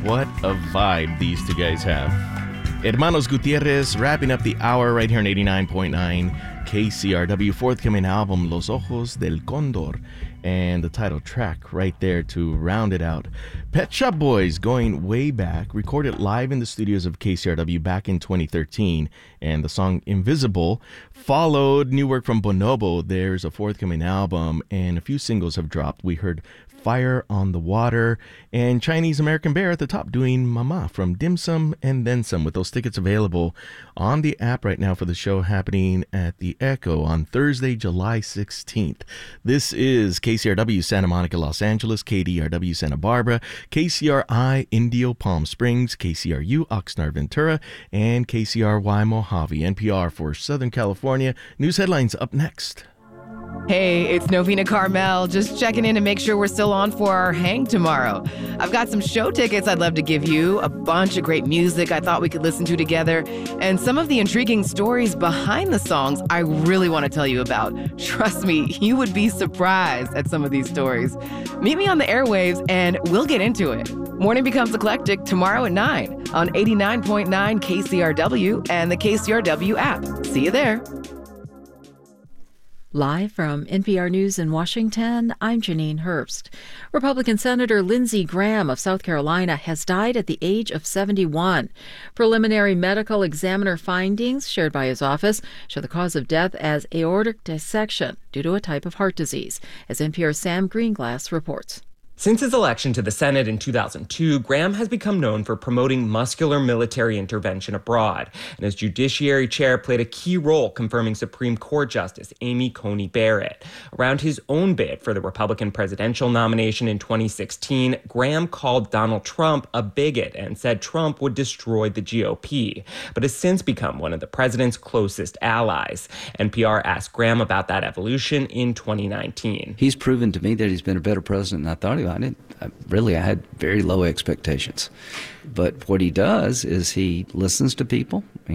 what a vibe these two guys have. Hermanos Gutierrez wrapping up the hour right here on 89.9 KCRW. Forthcoming album, Los Ojos del Cóndor, and the title track right there to round it out. Pet Shop Boys, going way back, recorded live in the studios of KCRW back in 2013, and the song Invisible followed new work from Bonobo. There's a forthcoming album, and a few singles have dropped. We heard Fire on the Water, and Chinese American Bear at the top doing Mama from Dim Sum and Then Some, with those tickets available on the app right now for the show happening at the Echo on Thursday, July 16th. This is KCRW Santa Monica, Los Angeles, KDRW Santa Barbara, KCRI Indio Palm Springs, KCRU Oxnard Ventura, and KCRY Mojave. NPR for Southern California. News headlines up next. Hey, it's Novena Carmel, just checking in to make sure we're still on for our hang tomorrow. I've got some show tickets I'd love to give you, a bunch of great music I thought we could listen to together, and some of the intriguing stories behind the songs I really want to tell you about. Trust me, you would be surprised at some of these stories. Meet me on the airwaves and we'll get into it. Morning Becomes Eclectic tomorrow at 9 on 89.9 KCRW and the KCRW app. See you there. Live from NPR News in Washington, I'm Janine Herbst. Republican Senator Lindsey Graham of South Carolina has died at the age of 71. Preliminary medical examiner findings shared by his office show the cause of death as aortic dissection due to a type of heart disease, as NPR's Sam Greenglass reports. Since his election to the Senate in 2002, Graham has become known for promoting muscular military intervention abroad, and as Judiciary Chair played a key role confirming Supreme Court Justice Amy Coney Barrett. Around his own bid for the Republican presidential nomination in 2016, Graham called Donald Trump a bigot and said Trump would destroy the GOP, but has since become one of the president's closest allies. NPR asked Graham about that evolution in 2019. He's proven to me that he's been a better president than I thought he was. I had very low expectations. But what he does is he listens to people.